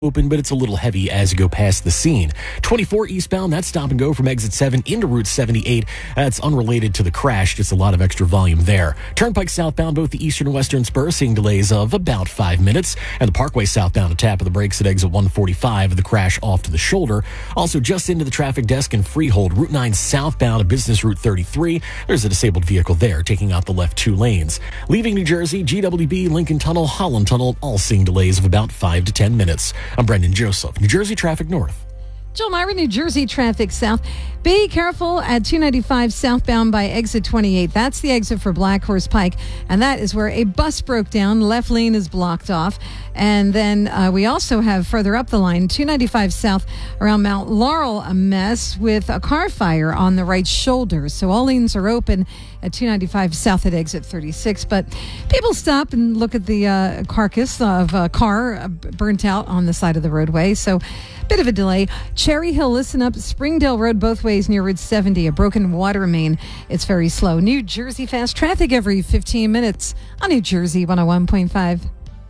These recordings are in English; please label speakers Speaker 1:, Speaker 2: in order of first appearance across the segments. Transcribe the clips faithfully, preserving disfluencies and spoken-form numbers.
Speaker 1: open, but it's a little heavy as you go past the scene. twenty-four eastbound, that's stop and go from exit seven into Route seventy-eight. That's unrelated to the crash, just a lot of extra volume there. Turnpike southbound, both the eastern and western spur, seeing delays of about five minutes. And the Parkway southbound, a tap of the brakes at exit one forty-five, the crash off to the shoulder. Also, just into the traffic desk in Freehold, Route nine southbound, Business Route thirty-three. There's a disabled vehicle there, taking out the left two lanes. Leaving New Jersey, G W B, Lincoln Tunnel, Holland Tunnel, all seeing delays of about five to ten minutes. I'm Brendan Joseph, New Jersey Traffic North.
Speaker 2: Jill Myra, New Jersey Traffic South. Be careful at two ninety-five southbound by exit twenty-eight. That's the exit for Black Horse Pike, and that is where a bus broke down. Left lane is blocked off. And then uh, we also have further up the line, two ninety-five south around Mount Laurel, a mess with a car fire on the right shoulder. So all lanes are open at two ninety-five south at exit thirty-six. But people stop and look at the uh, carcass of a car burnt out on the side of the roadway. So bit of a delay. Cherry Hill, listen up. Springdale Road both ways near Route seventy. A broken water main. It's very slow. New Jersey fast traffic every fifteen minutes on New Jersey one oh one point five.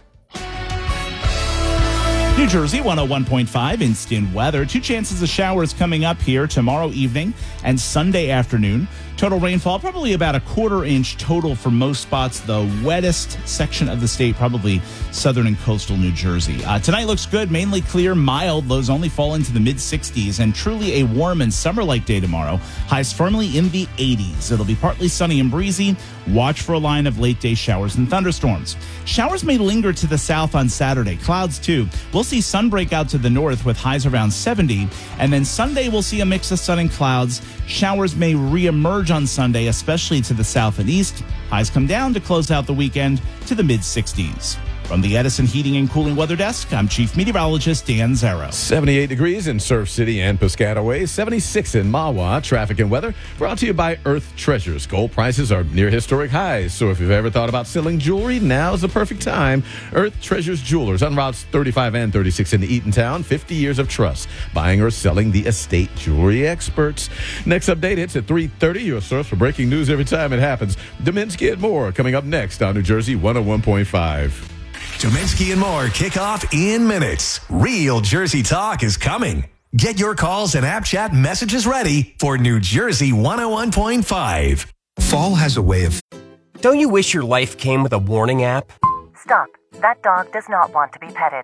Speaker 3: New Jersey one oh one point five instant weather. Two chances of showers coming up here tomorrow evening and Sunday afternoon. Total rainfall, probably about a quarter inch total for most spots. The wettest section of the state, probably southern and coastal New Jersey. Uh, tonight looks good, mainly clear, mild. Lows only fall into the mid sixties, and truly a warm and summer-like day tomorrow. Highs firmly in the eighties. It'll be partly sunny and breezy. Watch for a line of late-day showers and thunderstorms. Showers may linger to the south on Saturday. Clouds, too. We'll see sun break out to the north with highs around seventy. And then Sunday, we'll see a mix of sun and clouds. Showers may reemerge on Sunday, especially to the south and east. Highs come down to close out the weekend to the mid sixties. From the Edison Heating and Cooling Weather Desk, I'm Chief Meteorologist Dan Zarrow.
Speaker 4: seventy-eight degrees in Surf City and Piscataway, seventy-six in Mahwah. Traffic and weather brought to you by Earth Treasures. Gold prices are near historic highs, so if you've ever thought about selling jewelry, now's the perfect time. Earth Treasures Jewelers on routes thirty-five and thirty-six in Eatontown. fifty years of trust. Buying or selling the estate jewelry experts. Next update hits at three thirty. Your source for breaking news every time it happens. Dominski and more coming up next on New Jersey one oh one point five.
Speaker 5: Dominski and more kick off in minutes. Real Jersey Talk is coming. Get your calls and app chat messages ready for New Jersey one oh one point five.
Speaker 6: Fall has a way of...
Speaker 7: Don't you wish your life came with a warning app?
Speaker 8: Stop. That dog does not want to be petted.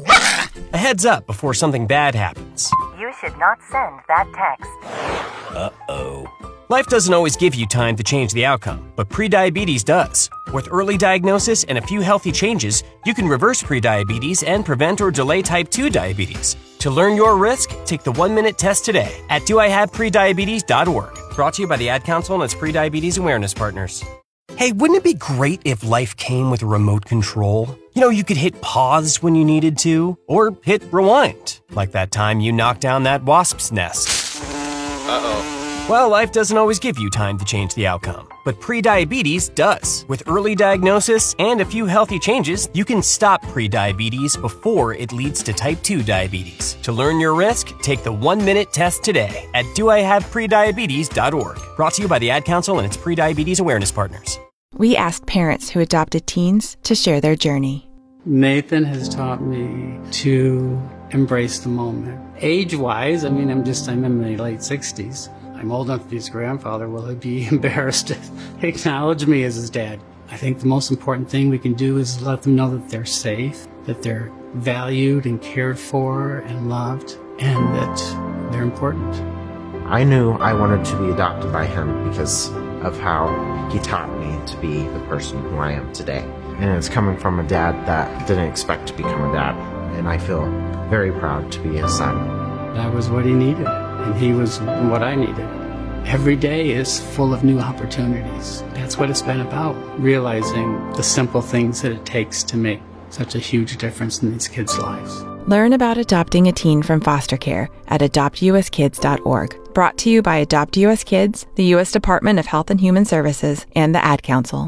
Speaker 7: A heads up before something bad happens.
Speaker 8: You should not send that text.
Speaker 7: Uh-oh. Life doesn't always give you time to change the outcome, but prediabetes does. With early diagnosis and a few healthy changes, you can reverse prediabetes and prevent or delay type two diabetes. To learn your risk, take the one-minute test today at do I have prediabetes dot org. Brought to you by the Ad Council and its prediabetes awareness partners. Hey, wouldn't it be great if life came with a remote control? You know, you could hit pause when you needed to, or hit rewind, like that time you knocked down that wasp's nest. Uh-oh. Well, life doesn't always give you time to change the outcome, but prediabetes does. With early diagnosis and a few healthy changes, you can stop prediabetes before it leads to type two diabetes. To learn your risk, take the one-minute test today at do I have prediabetes dot org. Brought to you by the Ad Council and its prediabetes awareness partners.
Speaker 9: We asked parents who adopted teens to share their journey.
Speaker 10: Nathan has taught me to embrace the moment. Age-wise, I mean, I'm just, I'm in my late sixties. I'm old enough to be his grandfather. Will he be embarrassed to acknowledge me as his dad? I think the most important thing we can do is let them know that they're safe, that they're valued and cared for and loved, and that they're important.
Speaker 11: I knew I wanted to be adopted by him because of how he taught me to be the person who I am today. And it's coming from a dad that didn't expect to become a dad, and I feel very proud to be his son.
Speaker 10: That was what he needed, and he was what I needed. Every day is full of new opportunities. That's what it's been about, realizing the simple things that it takes to make such a huge difference in these kids' lives.
Speaker 9: Learn about adopting a teen from foster care at adopt u s kids dot org. Brought to you by Adopt U S Kids, the U S Department of Health and Human Services, and the Ad Council.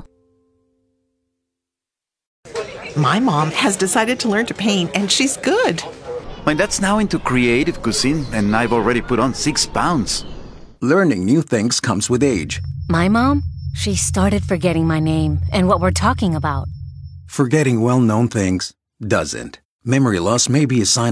Speaker 12: My mom has decided to learn to paint, and she's good.
Speaker 13: My dad's now into creative cuisine, and I've already put on six pounds.
Speaker 14: Learning new things comes with age.
Speaker 15: My mom, she started forgetting my name and what we're talking about.
Speaker 14: Forgetting well-known things doesn't. Memory loss may be a sign